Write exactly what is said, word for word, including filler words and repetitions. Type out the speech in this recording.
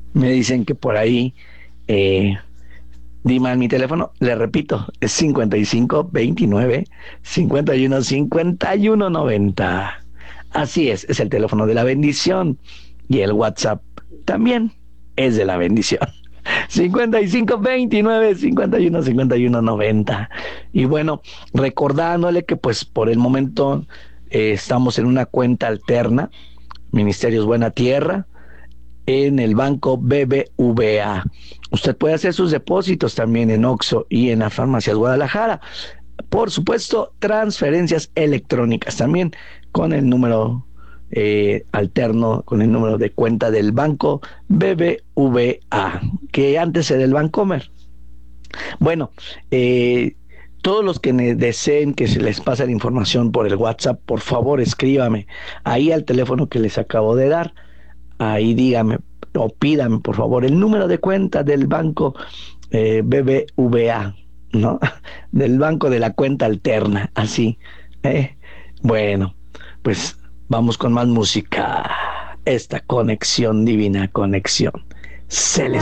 Me dicen que por ahí, eh, Dima, mi teléfono, le repito, es cincuenta y cinco veintinueve cincuenta y uno cincuenta y uno noventa. Así es, es el teléfono de la bendición. Y el WhatsApp también es de la bendición. cincuenta y cinco veintinueve cincuenta y uno cincuenta y uno noventa. Y bueno, recordándole que pues por el momento eh, estamos en una cuenta alterna, Ministerios Buena Tierra, en el banco B B V A. Usted puede hacer sus depósitos también en OXXO y en las farmacias Guadalajara. Por supuesto, transferencias electrónicas también con el número eh, alterno, con el número de cuenta del banco B B V A, que antes era el Bancomer. Bueno, eh, todos los que ne- deseen que se les pase la información por el WhatsApp, por favor escríbame ahí al teléfono que les acabo de dar. Ahí dígame o pídame, por favor, el número de cuenta del banco eh, B B V A, ¿no? Del banco de la cuenta alterna, así. ¿eh? Bueno, pues vamos con más música. Esta conexión divina, conexión celestial.